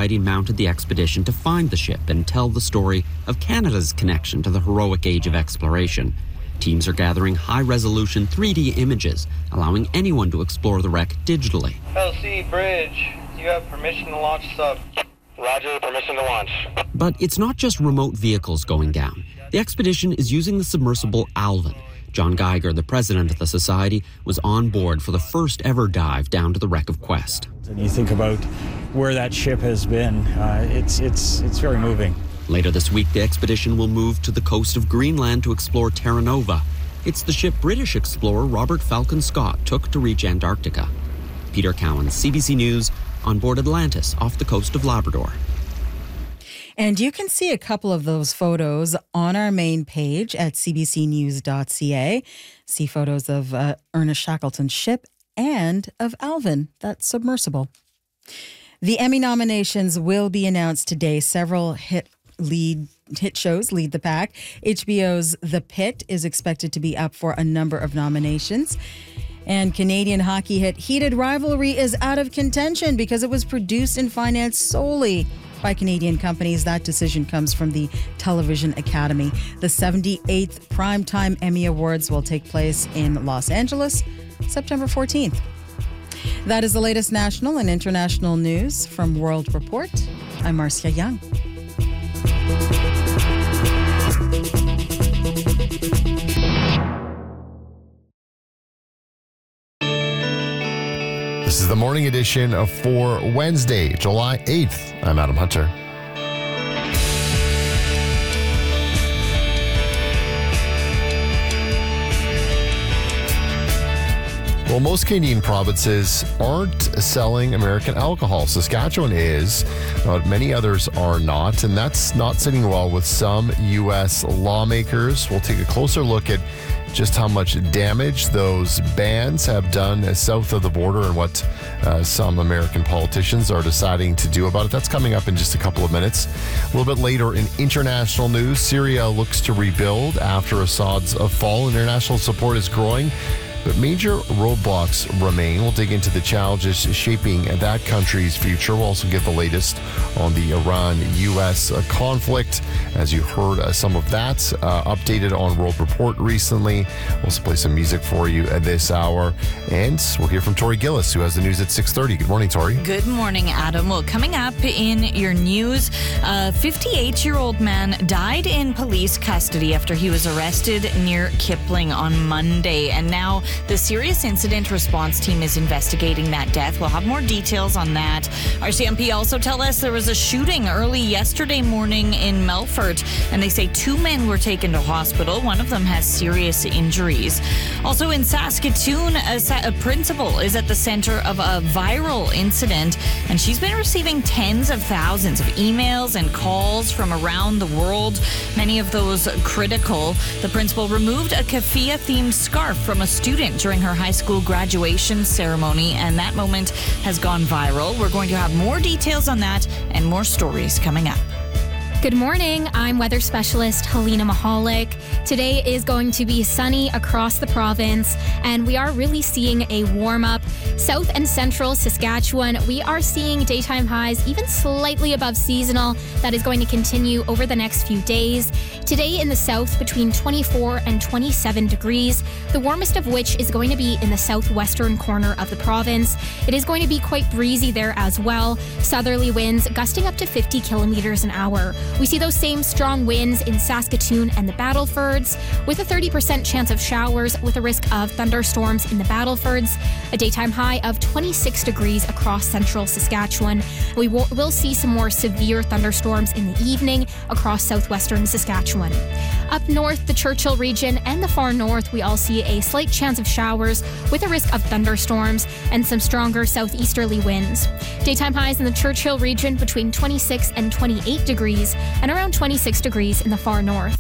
Society mounted the expedition to find the ship and tell the story of Canada's connection to the heroic age of exploration. Teams are gathering high-resolution 3D images, allowing anyone to explore the wreck digitally. LC Bridge, you have permission to launch sub. Roger, permission to launch. But it's not just remote vehicles going down. The expedition is using the submersible Alvin. John Geiger, the president of the Society, was on board for the first ever dive down to the wreck of Quest. And you think about where that ship has been, it's very moving. Later this week, the expedition will move to the coast of Greenland to explore Terra Nova. It's the ship British explorer Robert Falcon Scott took to reach Antarctica. Peter Cowan, CBC News, on board Atlantis off the coast of Labrador. And you can see a couple of those photos on our main page at cbcnews.ca. See photos of Ernest Shackleton's ship and of Alvin, that submersible. The Emmy nominations will be announced today. Several hit shows lead the pack. HBO's The Pit is expected to be up for a number of nominations. And Canadian hockey hit Heated Rivalry is out of contention because it was produced and financed solely by Canadian companies. That decision comes from the Television Academy. The 78th Primetime Emmy Awards will take place in Los Angeles, September 14th. That is the latest national and international news from World Report. I'm Marcia Young. This is the morning edition for Wednesday, July 8th. I'm Adam Hunter. Well, most Canadian provinces aren't selling American alcohol. Saskatchewan is, but many others are not, and that's not sitting well with some U.S. lawmakers. We'll take a closer look at just how much damage those bans have done south of the border and what some American politicians are deciding to do about it. That's coming up in just a couple of minutes. A little bit later in international news, Syria looks to rebuild after Assad's fall. International support is growing, but major roadblocks remain. We'll dig into the challenges shaping that country's future. We'll also get the latest on the Iran-U.S. conflict. As you heard some of that updated on World Report recently. We'll also play some music for you at this hour. And we'll hear from Tori Gillis, who has the news at 6:30. Good morning, Tori. Good morning, Adam. Well, coming up in your news, a 58-year-old man died in police custody after he was arrested near Kipling on Monday. And now the Serious Incident Response Team is investigating that death. We'll have more details on that. RCMP also tell us there was a shooting early yesterday morning in Melfort, and they say 2 men were taken to hospital. One of them has serious injuries. Also in Saskatoon, a principal is at the center of a viral incident, and she's been receiving tens of thousands of emails and calls from around the world, many of those critical. The principal removed a keffiyeh-themed scarf from a student during her high school graduation ceremony, and that moment has gone viral. We're going to have more details on that and more stories coming up. Good morning. I'm weather specialist Helena Mahalik. Today is going to be sunny across the province, and we are really seeing a warm up. South and central Saskatchewan, we are seeing daytime highs even slightly above seasonal. That is going to continue over the next few days. Today in the south, between 24 and 27 degrees, the warmest of which is going to be in the southwestern corner of the province. It is going to be quite breezy there as well. Southerly winds gusting up to 50 kilometers an hour. We see those same strong winds in Saskatoon and the Battlefords, with a 30% chance of showers with a risk of thunderstorms in the Battlefords. A daytime high of 26 degrees across central Saskatchewan. We will see some more severe thunderstorms in the evening across southwestern Saskatchewan. Up north, the Churchill region and the far north, we all see a slight chance of showers with a risk of thunderstorms and some stronger southeasterly winds. Daytime highs in the Churchill region between 26 and 28 degrees and around 26 degrees in the far north.